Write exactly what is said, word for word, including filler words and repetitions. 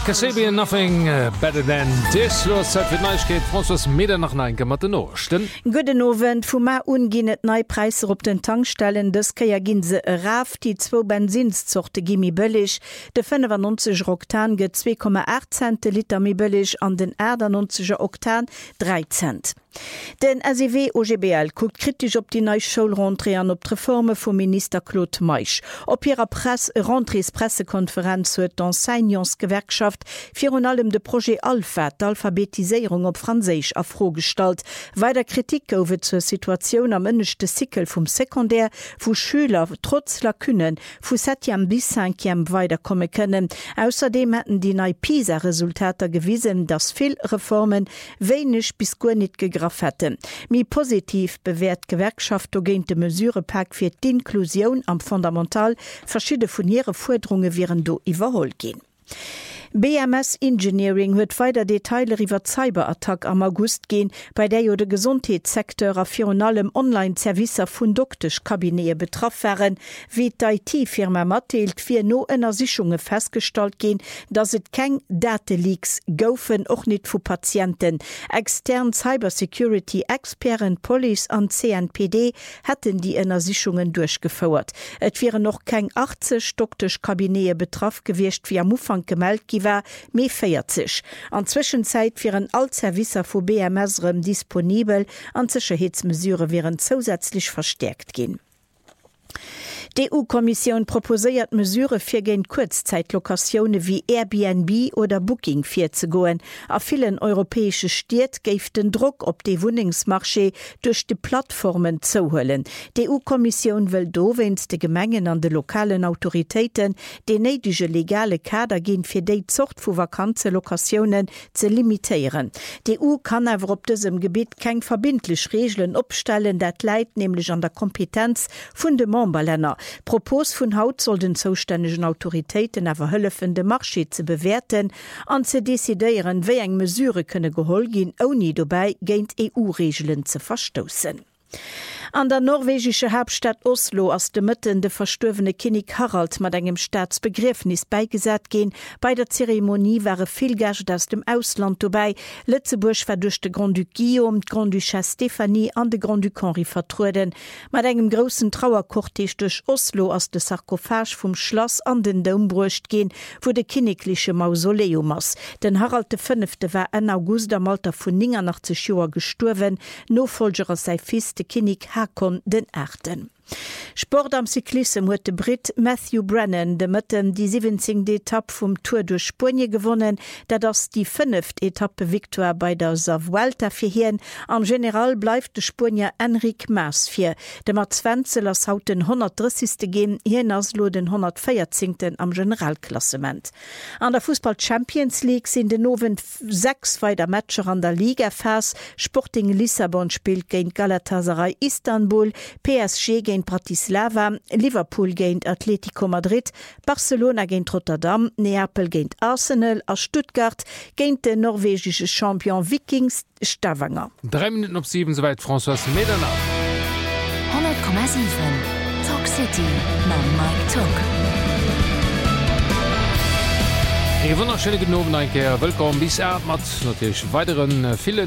Kasabian nothing uh, better than this was fir Neuigkeit François Meder nach Neinke mat den Nochten. Guden Nowen vu ma unginet nei Preiser op den Tankstellen des Keier ginse Raf die zwo Bensinzochte gimi bëllig, de fünfundneunzig Oktan get zwei Komma acht Cent Liter mi bëllig an den neunzig Oktan drei Cent. Den S E W O G B L guckt kritisch op die neue Schulrentrée an op Reforme vom Minister Claude Meich. Op ihrer Presse Rentrées Pressekonferenz huet d'Enseignantsgewerkschaft fir an allem de Projekt Alpha d'Alphabetisierung op Franzésisch afrogestalt, weiter Kritik gowe zur Situation am ënnechte Sikel vum Sekundär, wo Schüler trotz Lakünnen vu septième bis cinquième weiterkomme können. Außerdem hätten die neue PISA-Resultate gewiesen, dass viel Reformen wenig bis gar nicht gegraf hätten. Mi positiv bewährt Gewerkschaft ogent de Mesurepack fir d'Inklusion am Fundamental verschiedene von ihre Forderungen wären do überholt gehen. B M S Engineering huet weiter Detaile iwwer Cyberattack am August gehen, bei der jo de Gesundheitssektor a fionalem Online-Servicer vun doktisch Kabinee betraff wären, wie d'I T-Firma matteelt fir no ënner Sichunge festgestalt gehen, dass et keng Dataleaks goufen och net vu Patienten. Extern Cybersecurity-Experten Police an C N P D hätten die ënner Sichungen durchgefauert. Et wären noch keng achtzig doktisch Kabinee betraff gewircht wie am Ufang gemeldet war mé feiert sich. An Zwischenzeit wären all Servicer vu B M S rem disponibel, an Sicherheitsmesure wären zusätzlich verstärkt gehen. Die E U-Kommission proposiert Mesure fir gen Kurzzeitlokationen wie Airbnb oder Booking fir zu goen. A vielen europäische Städte geif den Druck op de Wohnungsmarché durch die Plattformen zuhöllen. Die E U-Kommission will do wenn's de Gemengen an de lokalen Autoritäten de nedige legale Kader gehen fir de Zucht vu vakante Lokationen zu limitieren. Die E U kann aber op diesem Gebiet kein verbindlich Regeln opstellen, dat leiht nämlich an der Kompetenz vun de Memberländer. Propos vun Haut soll den zuständigen Autoritäten awer hëllefen de Marché ze bewerten an ze desideieren, wéi eng Mesure kënne gehol gin oni dobei géint E U-Regeln ze verstossen. An der norwegische Hauptstadt Oslo ass de Mëtten de verstorvene Kinnig Harald mat engem Staatsbegriffnis beigesat gin. Bei der Zeremonie waren viel Gäste aus dem Ausland dabei. Lützeburg war durch de Grand-Duc Guillaume, Grand-Duchesse Stephanie an de Grand-Duc Henri vertruden. Mat engem grossen Trauerkortege durch Oslo ass de Sarkophage vum Schloss an den Dom bruecht gin, wo de kinnigliche Mausoleum ass. Den Harald de Fünfte war en August am Alter vun neunundachtzig Joer gestorven, Nofolger sei fils de Kinnig Hakon den Achten. Sport am Cyklism huet de Brit Matthew Brennan de Mëtten die siebzehnte Etappe vum Tour durch Spanje gewonnen, dat ass die fünfte Etappe Victoire bei der Vuelta fir hien. Am General bleif de Spanier Enric Mas fir. De mat Zwenzel ass haut den hundertdreißigste gehen, hien ass lo den hundertvierzehnten am Generalklassement. An der Fußball Champions League sind den nowen sechs weiter Matcher an der Liga fas. Sporting Lissabon spielt géint Galatasaray Istanbul, P S G géint Bratislava, Liverpool géint Atletico Madrid, Barcelona géint Rotterdam, Neapel géint Arsenal, a Stuttgart géint de norwegische Champion Vikings Stavanger. Drei Minuten op sieben soweit François Meder nach. hundert Komma sieben Talk City na Mike Talk. E wunderschöne Genoven einkehr. Willkommen bis Erd mat natürlich weiteren vielen